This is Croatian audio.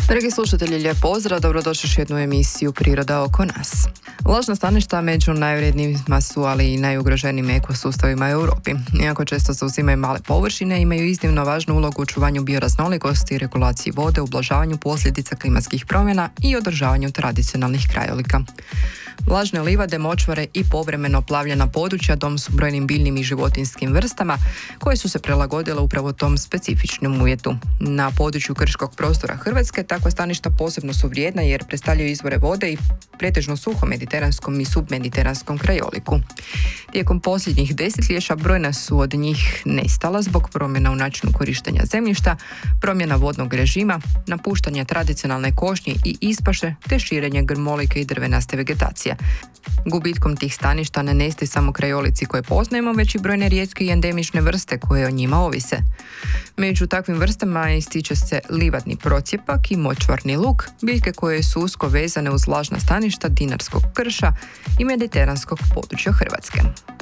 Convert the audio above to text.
Dragi slušatelji, lijep pozdrav, dobrodošli u jednu emisiju Priroda oko nas. Vlažna staništa među najvrijednijima su, ali i najugroženijim ekosustavima u Europi. Iako često zauzimaju male površine, imaju iznimno važnu ulogu u čuvanju bioraznolikosti, regulaciji vode, ublažavanju posljedica klimatskih promjena i održavanju tradicionalnih krajolika. Vlažne livade, močvare i povremeno plavljena područja dom su brojnim biljnim i životinjskim vrstama koje su se prilagodile upravo tom specifičnom uvjetu. Na području krškog prostora Hrvatske takva staništa posebno su vrijedna jer predstavljaju izvore vode i pretežno suho mediteranskom i submediteranskom krajoliku. Tijekom posljednjih desetljeća brojna su od njih nestala zbog promjena u načinu korištenja zemljišta, promjena vodnog režima, napuštanja tradicionalne košnje i ispaše te širenje grmolike i drvenaste vegetacije. Gubitkom tih staništa ne nestaju samo krajolici koje poznajemo, već i brojne rijetke i endemične vrste koje o njima ovise. Među takvim vrstama ističe se livadni procjepak i močvarni luk, biljke koje su usko vezane uz vlažna staništa dinarskog krša i mediteranskog područja Hrvatske.